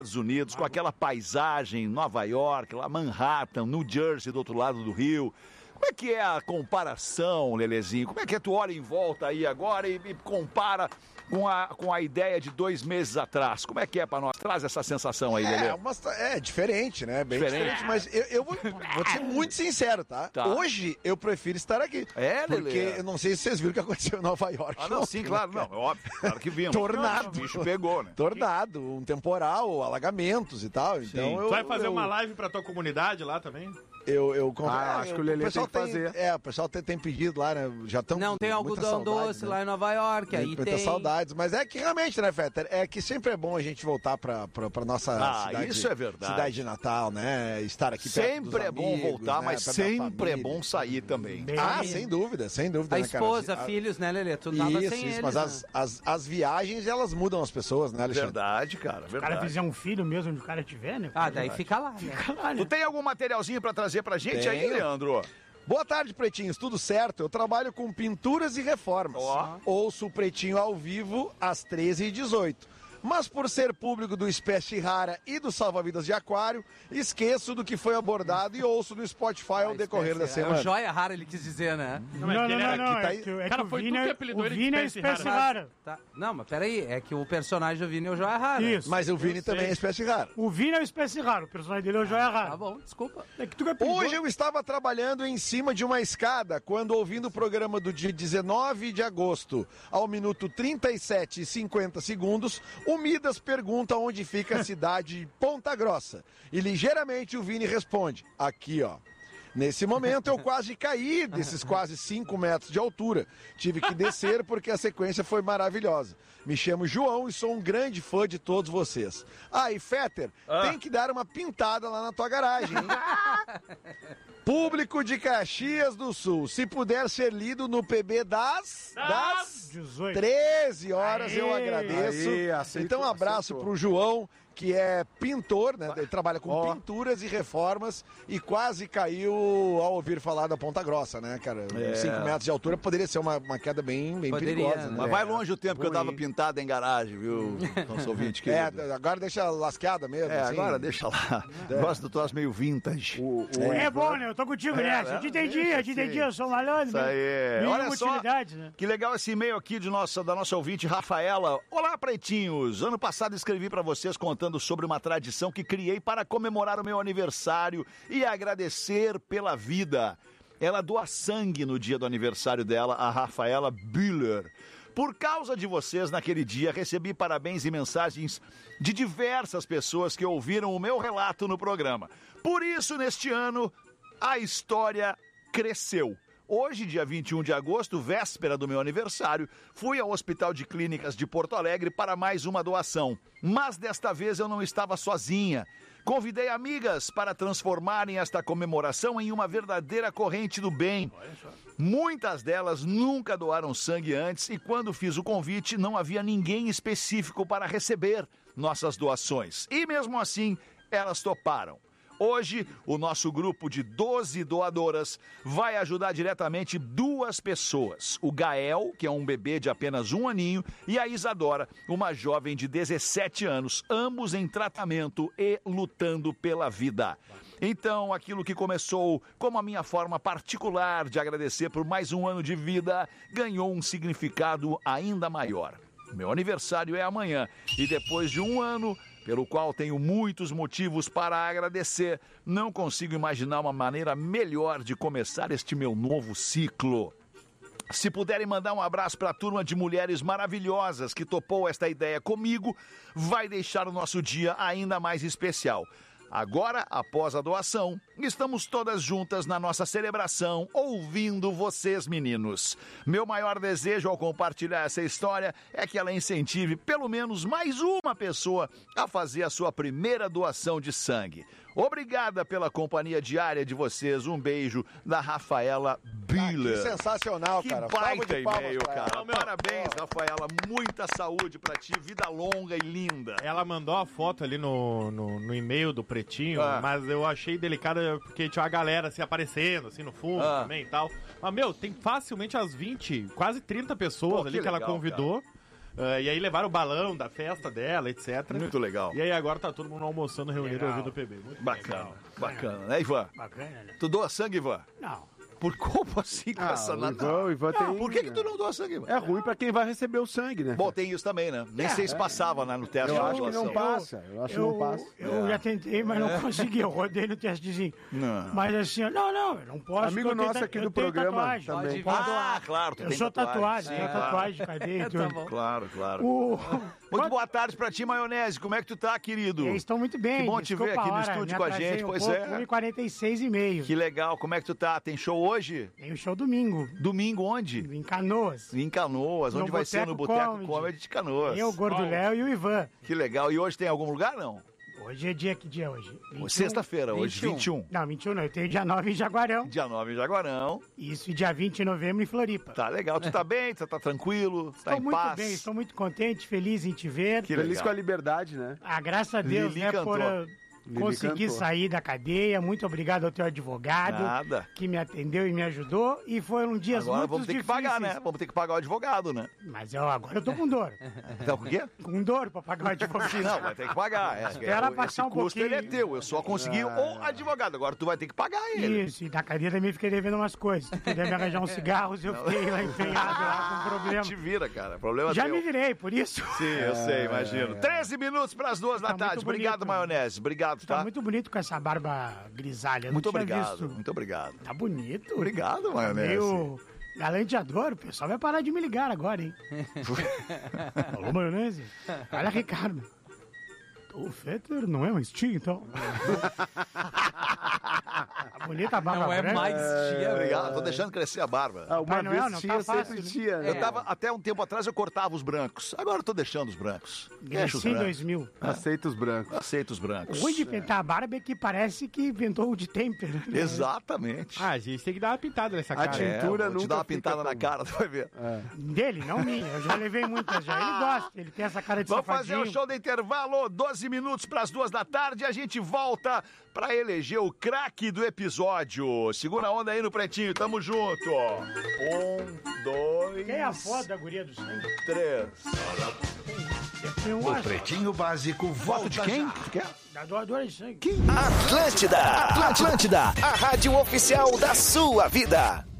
Estados Unidos, com aquela paisagem, Nova York, lá Manhattan, New Jersey, do outro lado do rio. Como é que é a comparação, Lelezinho? Como é que tu olha em volta aí agora e compara com a ideia de 2 meses atrás? Como é que é pra nós? Traz essa sensação aí, Lelê. É diferente, né? Bem diferente, mas eu vou ser muito sincero, tá? Hoje eu prefiro estar aqui. Lelê? Porque eu não sei se vocês viram o que aconteceu em Nova York. Não, sim, claro, não, é óbvio, claro que vimos. Tornado. O bicho pegou, né? Tornado, um temporal, alagamentos e tal. Então tu vai fazer uma live pra tua comunidade lá também? Acho que o Lelê tem que fazer. O pessoal tem pedido lá, né? Já estão. Não, tem algodão doce, né? Lá em Nova York, aí tem. Saudades, mas é que realmente, né, Fetter? É que sempre é bom a gente voltar pra nossa cidade. Isso é verdade. Cidade de Natal, né? Estar aqui perto sempre dos é bom amigos, voltar, né? mas sempre é bom sair também. Sem dúvida. A esposa, filhos, né, Lelê? Tu nada sem eles, mas né? as viagens, elas mudam as pessoas, né, Alexandre? Verdade, cara, verdade. Se o cara fizer um filho mesmo, onde o cara tiver, né? Daí fica lá, né? Tu tem algum materialzinho pra trazer pra gente aí, Leandro? Boa tarde, pretinhos, tudo certo? Eu trabalho com pinturas e reformas. Ouço o Pretinho ao vivo às 13h18. Mas por ser público do Espécie Rara e do Salva-Vidas de Aquário, esqueço do que foi abordado e ouço no Spotify ao decorrer da semana. É o joia rara, ele quis dizer, né? Não. Cara, foi tu que apelidou ele de Vini Espécie Rara. Tá. Não, mas peraí, é que o personagem do Vini é o joia rara. Isso. Mas o Vini também é Espécie Rara. O Vini é o Espécie Rara, o personagem dele é o joia rara. Tá bom, desculpa. É que tu que apelidou. Hoje eu estava trabalhando em cima de uma escada quando, ouvindo o programa do dia 19 de agosto, ao minuto 37 e 50 segundos, o Midas pergunta onde fica a cidade de Ponta Grossa. E ligeiramente o Vini responde, aqui ó. Nesse momento eu quase caí desses quase 5 metros de altura. Tive que descer porque a sequência foi maravilhosa. Me chamo João e sou um grande fã de todos vocês. E Fetter, tem que dar uma pintada lá na tua garagem, hein? Público de Caxias do Sul, se puder ser lido no PB das 18. 13 horas, eu agradeço. Então um abraço pro João, que é pintor, né? Ele trabalha com pinturas e reformas e quase caiu ao ouvir falar da Ponta Grossa, né, cara? 5 metros de altura poderia ser uma queda bem perigosa. Né? Mas vai longe o tempo que eu dava pintada em garagem, viu, nosso ouvinte querido. Agora deixa lasqueada mesmo. Assim. Agora deixa lá. Gosto do troço meio vintage. É bom, né? Eu tô contigo nessa. Eu te entendi, eu sou malandro. Isso aí. Olha só, né? que legal esse e-mail aqui da nossa ouvinte, Rafaela. Olá, pretinhos. Ano passado escrevi pra vocês contando sobre uma tradição que criei para comemorar o meu aniversário e agradecer pela vida. Ela doa sangue no dia do aniversário dela, a Rafaela Bühler. Por causa de vocês, naquele dia, recebi parabéns e mensagens de diversas pessoas que ouviram o meu relato no programa. Por isso, neste ano, a história cresceu. Hoje, dia 21 de agosto, véspera do meu aniversário, fui ao Hospital de Clínicas de Porto Alegre para mais uma doação. Mas desta vez eu não estava sozinha. Convidei amigas para transformarem esta comemoração em uma verdadeira corrente do bem. Muitas delas nunca doaram sangue antes e quando fiz o convite não havia ninguém específico para receber nossas doações. E mesmo assim, elas toparam. Hoje, o nosso grupo de 12 doadoras vai ajudar diretamente 2 pessoas. O Gael, que é um bebê de apenas 1 aninho, e a Isadora, uma jovem de 17 anos, ambos em tratamento e lutando pela vida. Então, aquilo que começou como a minha forma particular de agradecer por mais um ano de vida, ganhou um significado ainda maior. Meu aniversário é amanhã e depois de 1 ano, pelo qual tenho muitos motivos para agradecer, não consigo imaginar uma maneira melhor de começar este meu novo ciclo. Se puderem mandar um abraço para a turma de mulheres maravilhosas que topou esta ideia comigo, vai deixar o nosso dia ainda mais especial. Agora, após a doação, estamos todas juntas na nossa celebração, ouvindo vocês, meninos. Meu maior desejo ao compartilhar essa história é que ela incentive pelo menos mais uma pessoa a fazer a sua primeira doação de sangue. Obrigada pela companhia diária de vocês. Um beijo da Rafaela Bühler. Que sensacional, cara. Que baita e-mail, cara. Parabéns, Rafaela. Muita saúde pra ti, vida longa e linda. Ela mandou a foto ali no e-mail do Pretinho, mas eu achei delicada porque tinha uma galera assim aparecendo, assim, no fundo também e tal. Mas, tem facilmente as 20, quase 30 pessoas ali que ela convidou. Cara. E aí levaram o balão da festa dela, etc. Muito legal. E aí agora tá todo mundo almoçando, reunido, ouvindo o PB. Muito Bacana, bacana. Né, Ivan? Bacana, né? Tu doa sangue, Ivan? Não. Por como assim com essa o Ivan tem... Por que tu não doa sangue, Ivan? É ruim pra quem vai receber o sangue, né? Bom, tem isso também, né? Nem sei se passava no teste Eu da acho que não doação. passa. Eu acho que não passa. Eu já tentei, mas não consegui. Eu rodei no testezinho. Não. Mas assim, eu não posso. Amigo porque eu nosso tenho aqui do eu tenho programa tatuagem. também. Claro, tu Eu tem sou tatuagem, Sim, tenho claro. tatuagem de cadeia e tudo. Tá bom. Claro, claro. O... Muito boa tarde pra ti, Maionese. Como é que tu tá, querido? Eles estão muito bem. Que bom te ver desculpa aqui a no hora, estúdio me com a atrasei gente, um pois pouco, é. 1h46 Que legal. Como é que tu tá? Tem show hoje? Tem o show domingo, Domingo onde? em Canoas. Em Canoas. No Onde vai ser? No Boteco Boteco Comedy. Comedy de Canoas. Eu, o Gordo Léo e o Ivan. Que legal. E hoje tem algum lugar, não? Hoje é dia, que dia é hoje? 21? Sexta-feira, hoje, 21. Não, 21 não. Eu tenho dia 9 em Jaguarão. Dia 9 em Jaguarão. Isso, e dia 20 de novembro em Floripa. Tá legal. Tu tá bem? Tu tá tranquilo? Tá Estou em muito paz? bem, estou muito contente, feliz em te ver. Que Feliz legal. com a liberdade, né? Graças a Deus, Lili né, cantou. por Lili conseguir cantou. sair da cadeia. Muito obrigado ao teu advogado, Nada. que me atendeu e me ajudou. E foram dias Agora muito vamos ter que difíceis. pagar, né? Vamos ter que pagar o advogado, né? Mas agora eu tô com dor. Então, por quê? Com dor pra pagar o advogado. Sim, não, vai ter que pagar. Espera Esse passar um custo pouquinho. ele é teu. Eu só consegui o advogado. Agora tu vai ter que pagar ele. Isso, e na cadeia também fiquei devendo umas coisas. Se tu puder me arranjar uns cigarros, eu fiquei lá empenhado lá com problema. Te vira, cara. Problema Já teu. me virei, por isso. Sim, eu sei, imagino. 13 minutos para as 2 da Tá tarde. muito Obrigado, bonito. Maionese. Obrigado, Tá tá? muito bonito com essa barba grisalha. Eu Muito não tinha obrigado. visto. Muito obrigado. Tá bonito. Obrigado, Maionese. Meio galanteador. O pessoal vai parar de me ligar agora, hein? Alô, Maionese? Olha, Ricardo. O Fetter não é mais tia, então. A bonita barba Não é branca. mais tia. Obrigado. Tô deixando crescer a barba. Uma Papai Noel vez não tinha, tá fácil, sempre né? tinha, né? Eu tava, até um tempo atrás, eu cortava os brancos. Agora eu tô deixando os brancos. Deixa os Cresci em brancos. 2000. Aceita os brancos. Aceito os brancos. O ruim de pintar a barba é que parece que pintou o de temper. Né? Exatamente. Ah, a gente tem que dar uma pintada nessa cara. tinta- pintura vou te nunca dar uma fica pintada na tão- cara, tu vai ver. Dele, não minha. Eu já levei muitas já. Ele gosta, ele tem essa cara de Vamos fazer safadinho. o show do intervalo, 12 minutos para as 2 da tarde. A gente volta para eleger o craque do episódio. Segura a onda aí no Pretinho, tamo junto. 1, 2, Quem é a foda da guria do sangue? 3. Eu acho. Pretinho Básico volta De quem? já. Tu quer? Da doadora de sangue. Atlântida, a rádio oficial da sua vida.